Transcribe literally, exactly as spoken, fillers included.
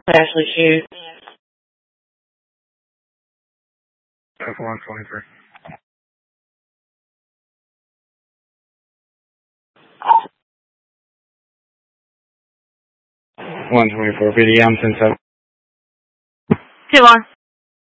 Ashley shoot. F one twenty-three. one twenty-four, B D M ten seven. Two more.